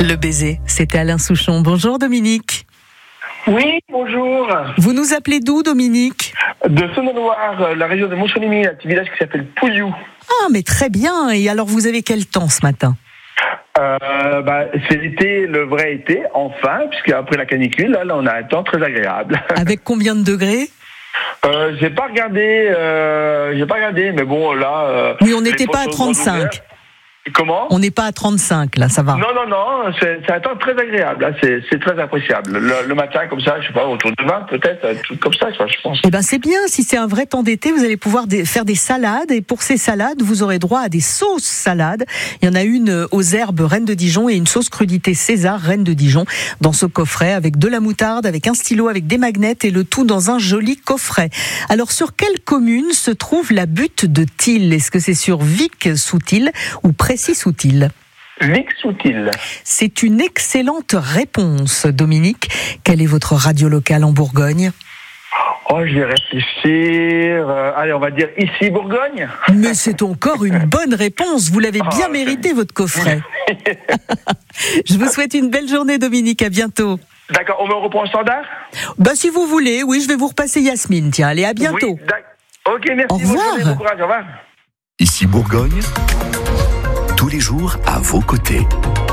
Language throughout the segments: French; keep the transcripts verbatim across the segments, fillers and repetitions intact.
Le baiser, c'était Alain Souchon. Bonjour Dominique. Oui, bonjour. Vous nous appelez d'où, Dominique ? De Saône-et-Loire, la région de Montchonimi, un petit village qui s'appelle Pouilloux. Ah, mais très bien. Et alors, vous avez quel temps ce matin ? euh, bah, C'est l'été, le vrai été, enfin, puisqu'après la canicule, là, là, on a un temps très agréable. Avec combien de degrés ? euh, J'ai pas regardé, euh, j'ai pas regardé, mais bon, là... Euh, oui, on n'était pas à trente-cinq. Comment ? On n'est pas à trente-cinq, là, ça va. Non, non, non, c'est, c'est un temps très agréable, là, c'est, c'est très appréciable. Le, le matin, comme ça, je sais pas, autour de vingt, peut-être, un truc comme ça, je pense. Eh ben, c'est bien, si c'est un vrai temps d'été, vous allez pouvoir des, faire des salades, et pour ces salades, vous aurez droit à des sauces salades. Il y en a une aux herbes Reine de Dijon et une sauce crudité César Reine de Dijon dans ce coffret, avec de la moutarde, avec un stylo, avec des magnets, et le tout dans un joli coffret. Alors, sur quelle commune se trouve la butte de Tille ? Est-ce que c'est sur Vic-sous-Tille ou Précy-sous-Tille ? Vic-sous-Tille. C'est une excellente réponse, Dominique. Quelle est votre radio locale en Bourgogne ? Oh, je vais réfléchir. Euh, allez, on va dire ici, Bourgogne. Mais c'est encore une bonne réponse. Vous l'avez bien oh, mérité, votre coffret. Je vous souhaite une belle journée, Dominique. À bientôt. D'accord, on me reprend le standard ? Bah, si vous voulez, oui, je vais vous repasser Yasmine. Tiens, allez, à bientôt. Oui, ok, merci. Au revoir. Bonne journée, bon courage, au revoir. Ici Bourgogne, tous les jours à vos côtés.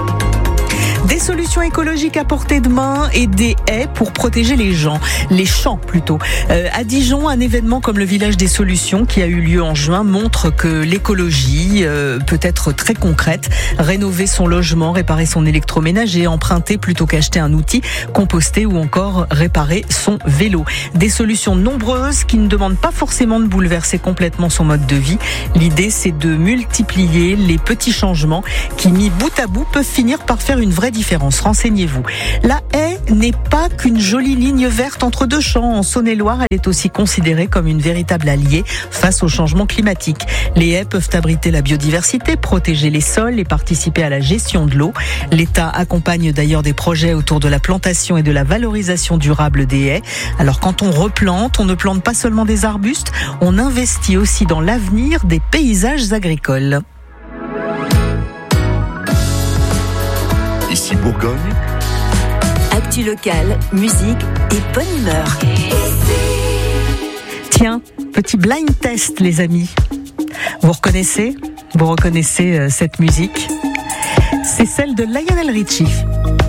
Des solutions écologiques à portée de main et des haies pour protéger les gens, les champs plutôt. Euh, à Dijon, un événement comme le Village des Solutions qui a eu lieu en juin montre que l'écologie euh, peut être très concrète. Rénover son logement, réparer son électroménager, emprunter plutôt qu'acheter un outil, composter ou encore réparer son vélo. Des solutions nombreuses qui ne demandent pas forcément de bouleverser complètement son mode de vie. L'idée, c'est de multiplier les petits changements qui, mis bout à bout, peuvent finir par faire une vraie différence. Renseignez-vous. La haie n'est pas qu'une jolie ligne verte entre deux champs. En Saône-et-Loire, elle est aussi considérée comme une véritable alliée face au changement climatique. Les haies peuvent abriter la biodiversité, protéger les sols et participer à la gestion de l'eau. L'État accompagne d'ailleurs des projets autour de la plantation et de la valorisation durable des haies. Alors quand on replante, on ne plante pas seulement des arbustes, on investit aussi dans l'avenir des paysages agricoles. Ici Bourgogne. Actu locale, musique et bonne humeur. Tiens, petit blind test les amis. Vous reconnaissez ? Vous reconnaissez cette musique ? C'est celle de Lionel Richie.